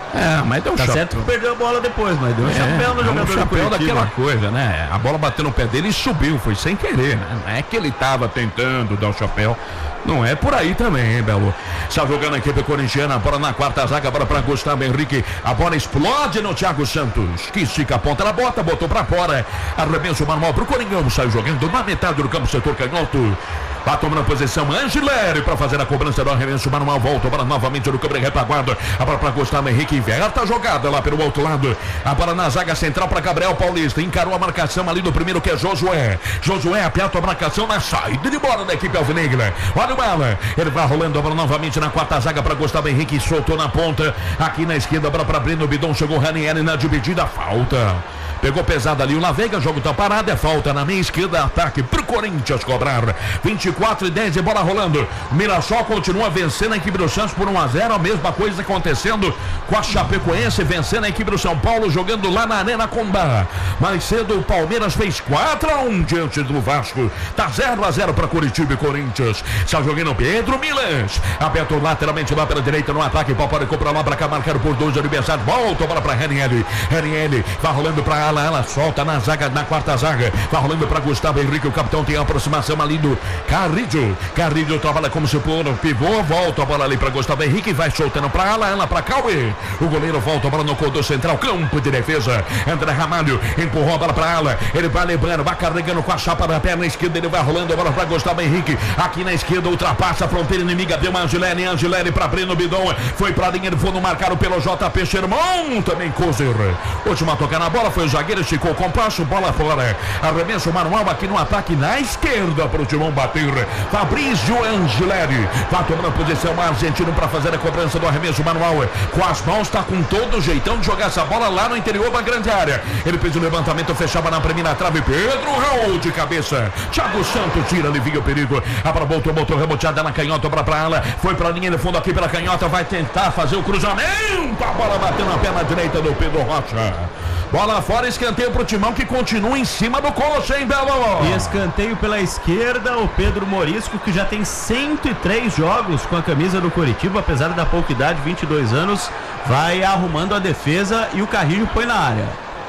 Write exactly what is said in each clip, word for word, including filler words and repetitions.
É, mas deu um tá chapéu. certo que perdeu a bola depois, mas deu um é, chapéu no jogador um chapéu do daquela coisa, né? A bola bateu no pé dele e subiu, foi sem querer, né? Não é que ele tava tentando dar o chapéu. Não é por aí também, hein, Belo? Está jogando a equipe corintiana, a bola na quarta zaga, a bola para Gustavo Henrique, a bola explode no Thiago Santos, que estica a ponta na bota, botou para fora, arrebença o manual pro Coringão, saiu jogando na metade do campo, setor canhoto. Vai tomando a posição Angileri para fazer a cobrança do arremesso manual. Volta a bola novamente no câmera de retaguarda. A bola para Gustavo Henrique. Inverta a jogada lá pelo outro lado. A bola na zaga central para Gabriel Paulista. Encarou a marcação ali do primeiro, que é Josué. Josué aperta a marcação na saída de bola da equipe alvinegra. Olha o bala. Ele vai rolando a bola novamente na quarta zaga para Gustavo Henrique. Soltou na ponta. Aqui na esquerda, a bola para Breno Bidon. Chegou o Ranieri na dividida. Falta. Pegou pesado ali o Laveiga, o jogo tá parado, é falta na minha esquerda, ataque pro Corinthians cobrar. vinte e quatro e dez, bola rolando. O Mirassol continua vencendo a equipe do Santos por um a zero, a mesma coisa acontecendo com a Chapecoense, vencendo a equipe do São Paulo, jogando lá na Arena Condá. Mais cedo o Palmeiras fez quatro a um diante do Vasco. Tá zero a zero para Curitiba e Corinthians. Está jogando Pedro Milas. Aberto lateralmente lá pela direita no ataque. Paparico pra lá, pra cá, marcado por dois adversários. Volta a bola pra Ranieri. Ranieri vai rolando pra ela, ela solta na zaga, na quarta zaga. Vai rolando pra Gustavo Henrique. O capitão tem a aproximação ali do Carrillo. Carrillo trabalha como se for um pivô. Volta a bola ali pra Gustavo Henrique. Vai soltando pra ela, ela pra Cauê. O goleiro volta a bola no corredor central. Campo de defesa. André Ramalho empurrou a bola pra ela. Ele vai lembrando, vai carregando com a chapa da perna esquerda. Ele vai rolando a bola pra Gustavo Henrique. Aqui na esquerda, ultrapassa a fronteira inimiga. Deu uma Angelene. Angelene pra Breno Bidon. Foi pra linha de fundo, marcado pelo J P Sherman. Também Kozer. Última tocar na bola foi o zagueiro. Esticou o compasso, bola fora. Arremesso manual aqui no ataque na esquerda pro Timão bater. Fabrício Angeleri vai tomando posição argentino para fazer a cobrança do arremesso manual. Com as mãos, tá com todo o jeitão de jogar essa bola lá no interior da grande área. Ele fez o levantamento, fechava na primeira trave. Pedro Raul de cabeça. Thiago Santos tira, alivia o perigo. A bola voltou, botou reboteada na canhota para pra ela. Foi pra linha de fundo aqui pela canhota. Vai tentar fazer o cruzamento. A bola bateu na perna direita do Pedro Rocha. Bola fora, escanteio pro Timão, que continua em cima do coxa, hein, Belo? E escanteio pela esquerda, o Pedro Morisco, que já tem cento e três jogos com a camisa do Coritiba, apesar da pouca idade, vinte e dois anos, vai arrumando a defesa e o Carrillo põe na área.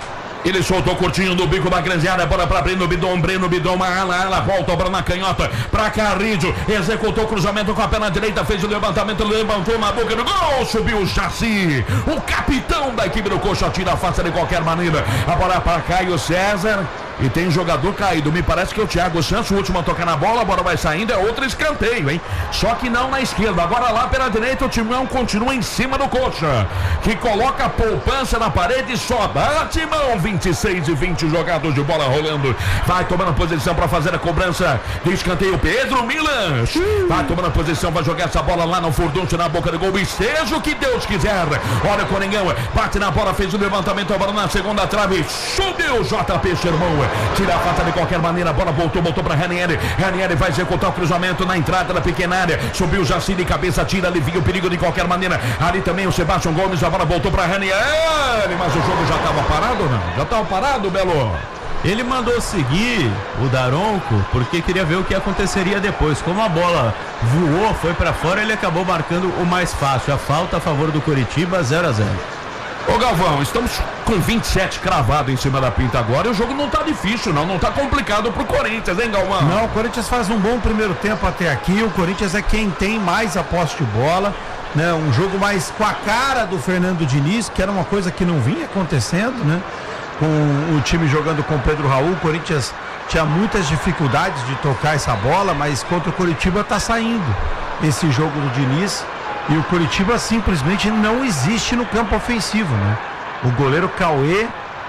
Ele soltou curtinho do bico da grande área, bola pra Breno Bidon, Breno Bidon, uma ala, ala, volta a bola na canhota, pra Carrillo, executou o cruzamento com a perna direita, fez o levantamento, levantou na boca do gol, subiu o Jaci, o capitão da equipe do Coxa, tira a face de qualquer maneira, a bola para Caio César, e tem jogador caído, me parece que é o Thiago Santos, o último a tocar na bola, a bola vai saindo, é outro escanteio, hein, só que não na esquerda, agora lá pela direita, o Timão continua em cima do Coxa, que coloca a poupança na parede, só dá Timão, vinte e seis e vinte jogados de bola rolando, vai tomando posição para fazer a cobrança de escanteio, Pedro Milas, vai tomando posição, vai jogar essa bola lá no furdunço, na boca do gol, e seja o que Deus quiser, olha o Coringão, bate na bola, fez o levantamento, a bola na segunda trave, subiu J P Sherman, tira a falta de qualquer maneira, a bola voltou, voltou para Ranieri, Ranieri vai executar o cruzamento na entrada da pequena área, subiu Jaci de cabeça, tira, alivia o perigo de qualquer maneira, ali também o Sebastião Gomes, a bola voltou para Ranieri, mas o jogo já estava parado ou não? Já estava parado, Belo? Ele mandou seguir o Daronco porque queria ver o que aconteceria depois. Como a bola voou, foi para fora, ele acabou marcando o mais fácil, a falta a favor do Coritiba, zero a zero. Ô Galvão, estamos com vinte e sete cravado em cima da pinta agora e o jogo não tá difícil não, não tá complicado pro Corinthians, hein, Galvão? Não, o Corinthians faz um bom primeiro tempo até aqui, o Corinthians é quem tem mais a posse de bola, né? Um jogo mais com a cara do Fernando Diniz, que era uma coisa que não vinha acontecendo, né? Com o time jogando com o Pedro Raul, o Corinthians tinha muitas dificuldades de tocar essa bola, mas contra o Coritiba tá saindo esse jogo do Diniz. E o Coritiba simplesmente não existe no campo ofensivo, né? O goleiro Cauê,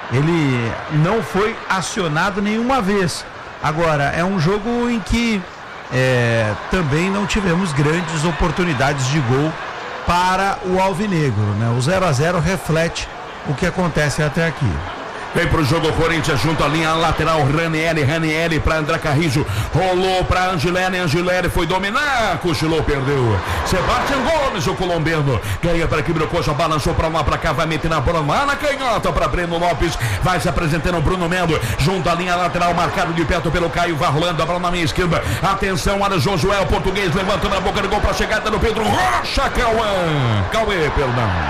ele não foi acionado nenhuma vez. Agora, é um jogo em que é, também não tivemos grandes oportunidades de gol para o alvinegro, né? O zero a zero reflete o que acontece até aqui. Vem pro jogo o Corinthians junto à linha lateral, Ranieri, Ranieri para André Carrillo, rolou para Angileri, Angileri foi dominar, cochilou, perdeu. Sebastião Gomes, o colombiano, ganha para aqui, Coxa, balançou para lá, para cá, vai meter na bola lá na canhota para Breno Lopes, vai se apresentando o Bruno Mendo, junto à linha lateral, marcado de perto pelo Caio, vai rolando a bola na minha esquerda, atenção, olha Josué, o português, levantando a boca do gol para a chegada do Pedro Rocha, Cauã, Cauê, perdão.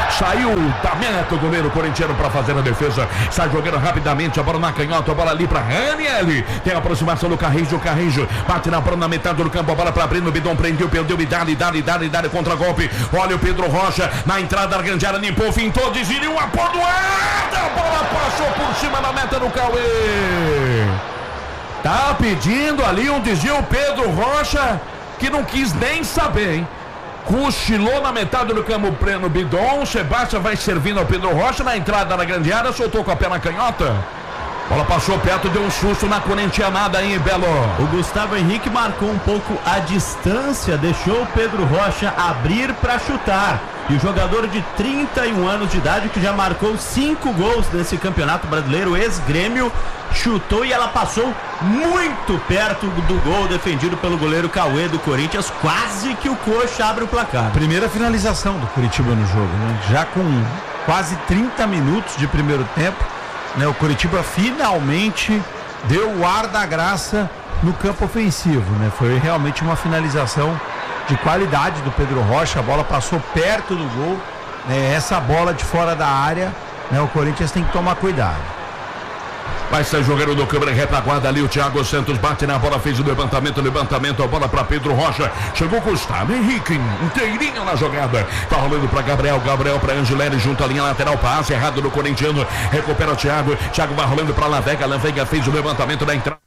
Saiu da meta o goleiro corintiano para fazer a defesa. Sai jogando rapidamente a bola na canhota, a bola ali para Raniel. Tem a aproximação do Carrijo, o Carrijo bate na bola na metade do campo, a bola para abrir no Bidon, prendeu, perdeu e dá-lhe, dá-lhe, dá-lhe, dá-lhe contra golpe. Olha o Pedro Rocha na entrada da grande área, limpou, fintou, desviou uma podoada, a bola passou por cima da meta do Cauê. Tá pedindo ali um desvio o Pedro Rocha, que não quis nem saber, hein? Cochilou na metade do campo no Bidon. Sebastião vai servindo ao Pedro Rocha na entrada da grande área, soltou com a pé na canhota. Bola passou perto, deu um susto na corintianada aí, Belo. O Gustavo Henrique marcou um pouco a distância, deixou o Pedro Rocha abrir para chutar. E o jogador de trinta e um anos de idade, que já marcou cinco gols nesse campeonato brasileiro, ex-Grêmio, chutou e ela passou muito perto do gol defendido pelo goleiro Cauê do Corinthians. Quase que o Coxa abre o placar. Primeira finalização do Curitiba no jogo, né? Já com quase trinta minutos de primeiro tempo, né? O Curitiba finalmente deu o ar da graça no campo ofensivo, né? Foi realmente uma finalização de qualidade do Pedro Rocha, a bola passou perto do gol, né? Essa bola de fora da área, né? O Corinthians tem que tomar cuidado. Vai sair jogando do câmera retaguarda ali, o Thiago Santos bate na bola, fez o levantamento, levantamento, a bola para Pedro Rocha, chegou Gustavo Henrique, inteirinho na jogada, tá rolando para Gabriel, Gabriel para Angelini, junto à linha lateral, passe errado do corintiano, recupera o Thiago, Thiago vai rolando para Lavega, Lavega fez o levantamento da entrada.